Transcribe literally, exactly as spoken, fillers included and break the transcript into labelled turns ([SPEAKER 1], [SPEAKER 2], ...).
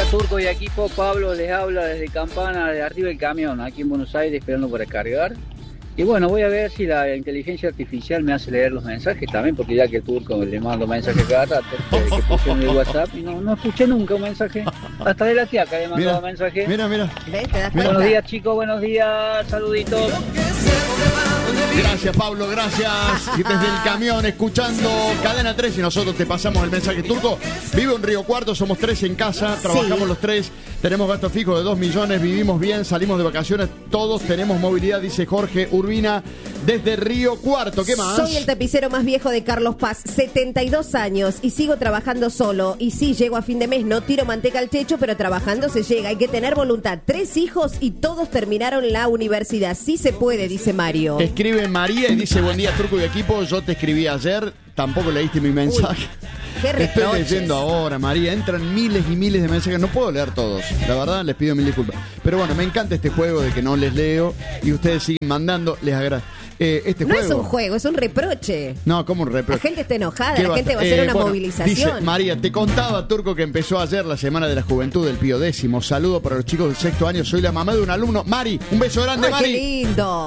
[SPEAKER 1] Turco y equipo, Pablo les habla desde Campana, de arriba del camión, aquí en Buenos Aires, esperando para cargar. Y bueno, voy a ver si la inteligencia artificial me hace leer los mensajes también, porque ya que el Turco le mando mensajes cada rato, que, que puse en el WhatsApp, y no, no escuché nunca un mensaje. Hasta de la tía que le mandado mensaje.
[SPEAKER 2] Mira, mira.
[SPEAKER 3] ¿Ves? ¿Te das
[SPEAKER 1] Buenos
[SPEAKER 3] cuenta?
[SPEAKER 1] días, chicos, buenos días, saluditos.
[SPEAKER 2] Gracias, Pablo, gracias. Y desde el camión, escuchando Cadena tres, y nosotros te pasamos el mensaje. Turco vive en Río Cuarto, somos tres en casa, trabajamos
[SPEAKER 3] Sí.
[SPEAKER 2] los tres, tenemos gasto fijo de dos millones, vivimos bien, salimos de vacaciones, todos tenemos movilidad, dice Jorge Urbina, desde Río Cuarto. ¿Qué más?
[SPEAKER 3] Soy el tapicero más viejo de Carlos Paz, setenta y dos años, y sigo trabajando solo. Y sí, llego a fin de mes, no tiro manteca al techo, pero trabajando se llega. Hay que tener voluntad. Tres hijos y todos terminaron la universidad. Sí se puede, dice Mario.
[SPEAKER 2] Escribe María y dice, buen día, Turco y equipo, yo te escribí ayer, tampoco leíste mi mensaje.
[SPEAKER 3] Qué
[SPEAKER 2] Estoy
[SPEAKER 3] reproches.
[SPEAKER 2] leyendo ahora, María. Entran miles y miles de mensajes. No puedo leer todos. La verdad, les pido mil disculpas. Pero bueno, me encanta este juego de que no les leo y ustedes siguen mandando. Les agradezco. Eh, este
[SPEAKER 3] No
[SPEAKER 2] juego.
[SPEAKER 3] es un juego, es un reproche.
[SPEAKER 2] No, como un reproche.
[SPEAKER 3] La gente está enojada,
[SPEAKER 2] ¿Qué
[SPEAKER 3] la
[SPEAKER 2] va
[SPEAKER 3] gente
[SPEAKER 2] a-
[SPEAKER 3] va a hacer
[SPEAKER 2] eh,
[SPEAKER 3] una
[SPEAKER 2] bueno,
[SPEAKER 3] movilización.
[SPEAKER 2] Dice María, te contaba, Turco, que empezó ayer la Semana de la Juventud del Pío Décimo. Saludo para los chicos del sexto año. Soy la mamá de un alumno. Mari, un beso grande,
[SPEAKER 3] Ay,
[SPEAKER 2] Mari.
[SPEAKER 3] qué lindo.